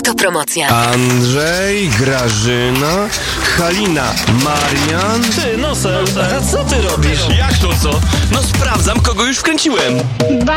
To promocja. Andrzej, Grażyna, Halina, Marian. Ty, Nosem, a co ty robisz? Jak to co? No sprawdzam, kogo już wkręciłem.